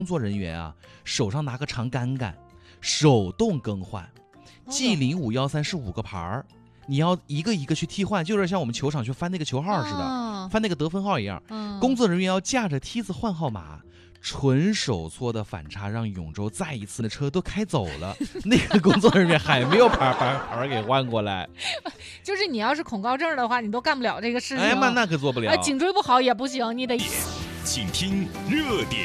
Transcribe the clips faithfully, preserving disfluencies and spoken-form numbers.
工作人员啊，手上拿个长杆杆，手动更换。G 零五一三是五个牌儿，你要一个一个去替换，就有点像我们球场去翻那个球号似的，哦、翻那个得分号一样。嗯、工作人员要架着梯子换号码，纯手搓的反差让永州再一次的车都开走了，那个工作人员还没有牌牌牌给换过来。 就是你要是恐高症的话，你都干不了这个事情。 哎妈，那可做不了。 哎，颈椎不好也不行，你得。 请听热点。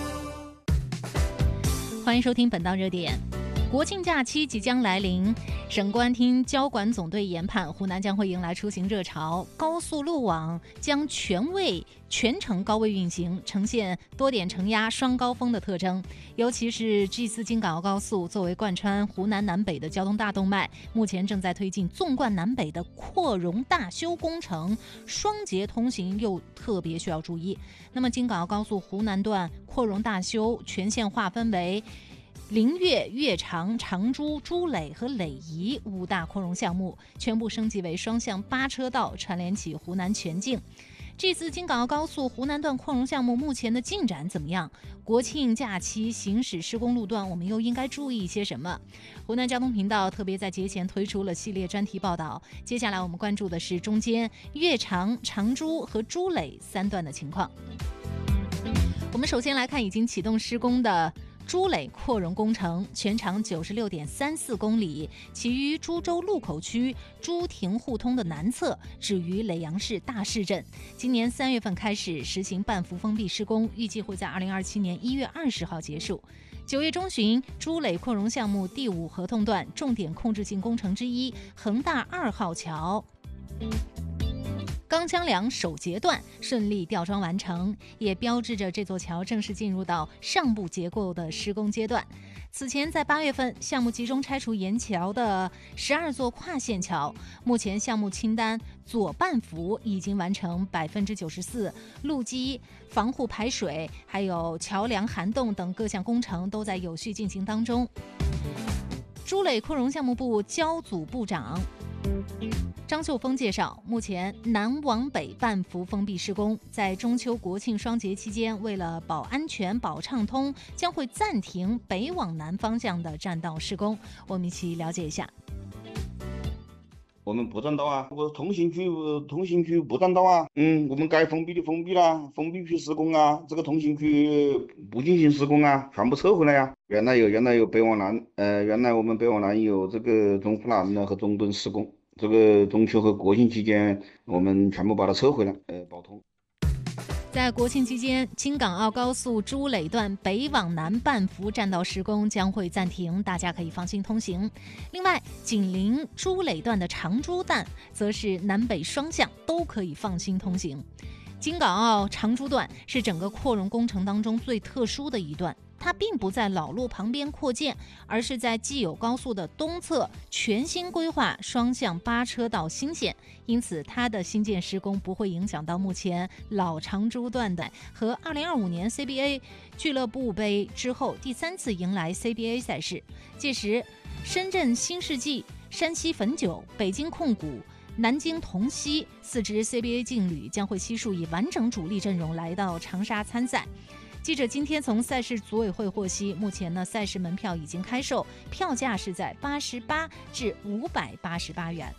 欢迎收听本档热点。国庆假期即将来临，省公安厅交管总队研判，湖南将会迎来出行热潮，高速路网将全位全程高位运行，呈现多点承压、双高峰的特征。尤其是 G 四 京港澳高速作为贯穿湖南南北的交通大动脉，目前正在推进纵贯南北的扩容大修工程，双节通行又特别需要注意。那么京港澳高速湖南段扩容大修全线划分为灵岳、岳长、长株、株垒和耒迤五大扩容项目，全部升级为双向八车道，串联起湖南全境。这次京港澳高速湖南段扩容项目目前的进展怎么样？国庆假期行驶施工路段，我们又应该注意一些什么？湖南交通频道特别在节前推出了系列专题报道。接下来我们关注的是中间岳长、长株和株垒三段的情况。我们首先来看已经启动施工的株垒扩容工程，全长 九十六点三四公里，起于株洲路口区株亭互通的南侧，止于耒阳市大市镇。今年三月份开始实行半幅封闭施工，预计会在二零二七年一月二十号结束。九月中旬，株垒扩容项目第五合同段重点控制性工程之一恒大二号桥钢枪梁首节段顺利吊装完成，也标志着这座桥正式进入到上部结构的施工阶段。此前在八月份，项目集中拆除沿桥的十二座跨线桥，目前项目清单左半幅已经完成百分之九十四，路基、防护排水，还有桥梁涵洞等各项工程都在有序进行当中。株垒扩容项目部交组部长张秀峰介绍，目前南往北半幅封闭施工，在中秋国庆双节期间，为了保安全、保畅通，将会暂停北往南方向的占道施工。我们一起了解一下。 我们不占道啊，我通行区通行区不占道啊，嗯，我们该封闭的封闭啦，封闭区施工啊，这个通行区不进行施工啊，全部撤回来呀、啊。原来有原来有北往南，呃，原来我们北往南有这个中湖南的和中墩施工。这个中秋和国庆期间，我们全部把它撤回来，呃，保通。 在国庆期间，京港澳高速株垒段北往南半幅占道施工将会暂停，大家可以放心通行。另外，紧邻株垒段的长株段，则是南北双向都可以放心通行。京港澳长株段是整个扩容工程当中最特殊的一段。它并不在老路旁边扩建，而是在既有高速的东侧全新规划双向八车道新线，因此它的新建施工不会影响到目前老长株段的。和二零二五年 C B A 俱乐部杯之后第三次迎来 C B A 赛事，届时深圳新世纪、山西汾酒、北京控股、南京同曦四支 C B A 劲旅将会悉数以完整主力阵容来到长沙参赛。记者今天从赛事组委会获悉，目前呢赛事门票已经开售，票价是在八十八至五百八十八元。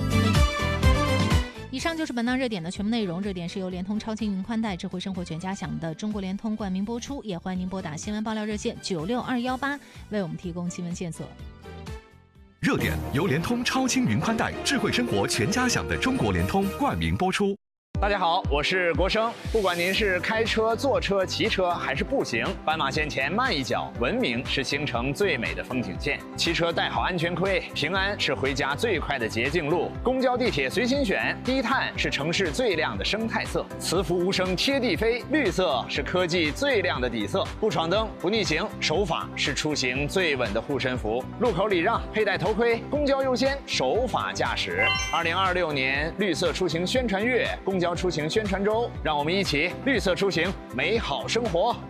以上就是本档热点的全部内容。热点是由联通超轻云宽带智慧生活全家享的中国联通冠名播出，也欢迎您拨打新闻爆料热线九六二幺八为我们提供新闻线索。 热点由联通超轻云宽带智慧生活全家享的中国联通冠名播出。 大家好，我是国生。不管您是开车、坐车、骑车还是步行，斑马线前慢一脚，文明是行程最美的风景线。骑车戴好安全盔，平安是回家最快的捷径路。公交、地铁随心选，低碳是城市最亮的生态色。磁浮无声贴地飞，绿色是科技最亮的底色。不闯灯，不逆行，守法是出行最稳的护身符。路口礼让，佩戴头盔，公交优先，守法驾驶。二零二六年绿色出行宣传月，公交出行宣传周，让我们一起绿色出行，美好生活。